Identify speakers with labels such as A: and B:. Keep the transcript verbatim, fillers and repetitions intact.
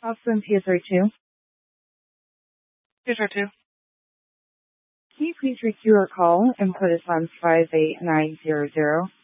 A: Austin P S R two.
B: P S R two.
A: Can you please requeue our call and put us on five eight nine zero zero?